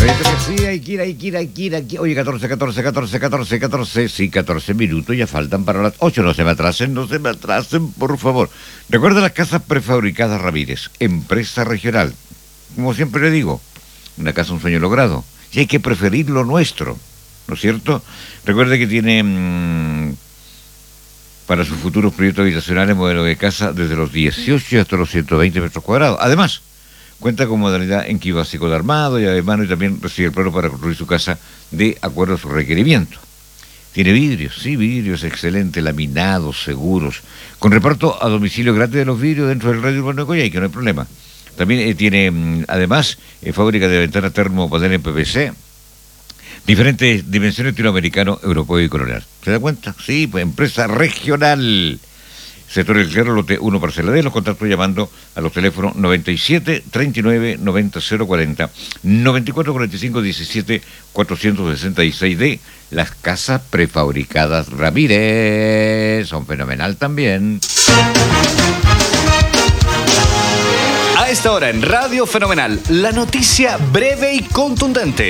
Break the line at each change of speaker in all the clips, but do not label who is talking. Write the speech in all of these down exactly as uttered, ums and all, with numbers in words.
Dice que sí, hay que ir, hay que ir, hay que ir, hay que ir. Oye, catorce, catorce, catorce, catorce, catorce, sí, catorce minutos ya faltan para las ocho. No se me atrasen, no se me atrasen, por favor. Recuerda las casas prefabricadas Ramírez, empresa regional. Como siempre le digo, una casa un sueño logrado. Y hay que preferir lo nuestro, ¿no es cierto? Recuerde que tiene mmm, para sus futuros proyectos habitacionales modelo de casa desde los dieciocho hasta los ciento veinte metros cuadrados. Además, cuenta con modalidad en que básico de armado, llave de mano, y también recibe el plano para construir su casa de acuerdo a sus requerimientos. Tiene vidrios, sí, vidrios excelentes, laminados, seguros, con reparto a domicilio gratis de los vidrios dentro del radio urbano de Coyhaique, no hay problema. También eh, tiene, además, eh, fábrica de ventanas termopanel en P V C, diferentes dimensiones latinoamericano, europeo y colonial. ¿Se da cuenta? Sí, pues empresa regional. Sector El Claro, lote uno, parcela D, los contactos llamando a los teléfonos noventa y siete, treinta y nueve, noventa, cero cuarenta, noventa y cuatro, cuarenta y cinco, diecisiete, cuatrocientos sesenta y seis de las casas prefabricadas Ramírez. Son fenomenal también.
A esta hora en Radio Fenomenal, la noticia breve y contundente.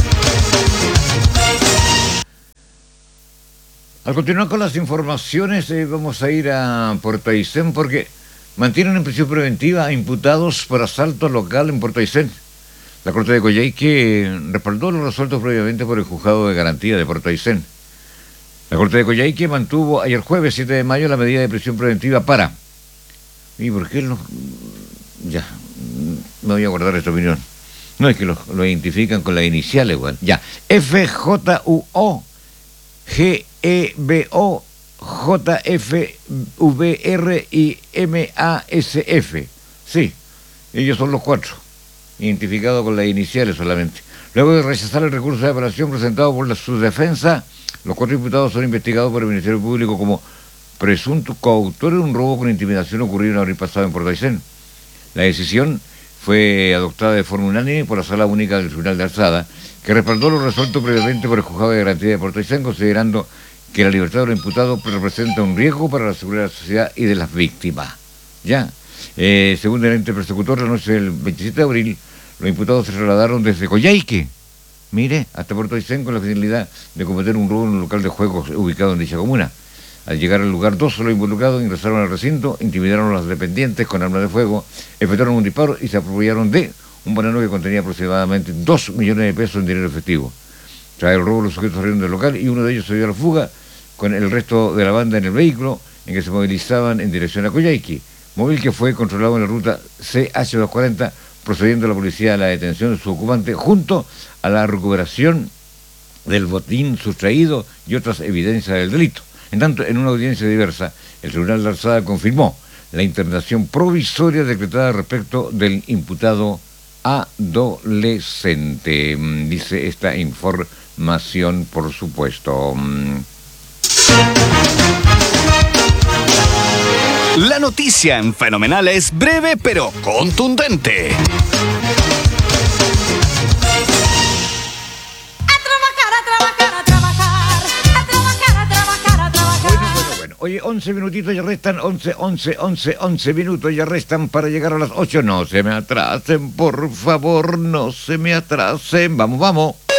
Al continuar con las informaciones, eh, vamos a ir a Puerto Aysén porque mantienen en prisión preventiva a imputados por asalto local en Puerto Aysén. La Corte de Coyhaique respaldó los resueltos previamente por el Juzgado de Garantía de Puerto Aysén. La Corte de Coyhaique mantuvo ayer jueves siete de mayo la medida de prisión preventiva para... ¿Y por qué no? Ya, me voy a guardar esta opinión. No, es que lo, lo identifican con las iniciales, igual. Ya, F J U O G E B O J F V R y M A S F. Sí, ellos son los cuatro, identificados con las iniciales solamente. Luego de rechazar el recurso de apelación presentado por la, su defensa, los cuatro imputados son investigados por el Ministerio Público como presuntos coautores de un robo con intimidación ocurrido en abril pasado en Puerto Aysén. La decisión fue adoptada de forma unánime por la Sala Única del Tribunal de Alzada, que respaldó lo resuelto previamente por el Juzgado de Garantía de Puerto Aysén, considerando que la libertad de los imputados representa un riesgo para la seguridad de la sociedad y de las víctimas. Ya, eh, según el ente persecutor, la noche del veintisiete de abril, los imputados se trasladaron desde Coyhaique, mire, hasta Puerto Aysén con la finalidad de cometer un robo en un local de juegos ubicado en dicha comuna. Al llegar al lugar, dos de los involucrados ingresaron al recinto, intimidaron a los dependientes con armas de fuego, efectuaron un disparo y se apropiaron de un banano que contenía aproximadamente dos millones de pesos en dinero efectivo. Tras el robo, los sujetos salieron del local y uno de ellos se dio a la fuga con el resto de la banda en el vehículo en que se movilizaban en dirección a Coyhaique, móvil que fue controlado en la ruta C H doscientos cuarenta, procediendo la policía a la detención de su ocupante junto a la recuperación del botín sustraído y otras evidencias del delito. En tanto, en una audiencia diversa, el Tribunal de Alzada confirmó la internación provisoria decretada respecto del imputado adolescente. Dice esta información, por supuesto.
La noticia en Fenomenal es breve pero contundente.
Oye, once minutitos ya restan, once, once, once, once minutos ya restan para llegar a las ocho. No se me atrasen, por favor, no se me atrasen. Vamos, vamos.